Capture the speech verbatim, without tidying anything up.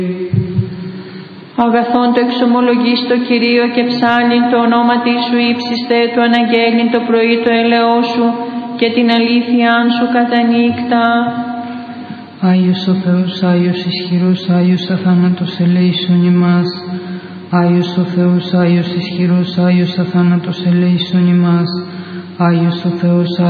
Αγαθόν το εξομολογείς το Κυρίο και ψάλιν το ονόματι σου ύψιστε, το αναγγέλνει το πρωί το έλεό σου και την αλήθειά σου κατά νύκτα. Άγιος ο Θεός, Άγιος ισχυρός, Άγιος αθάνατος ελέησον ημάς. Άγιος ο Θεός, Άγιος ισχυρός, Άγιος αθάνατος ελέησον ημάς. Άγιος ο Θεός,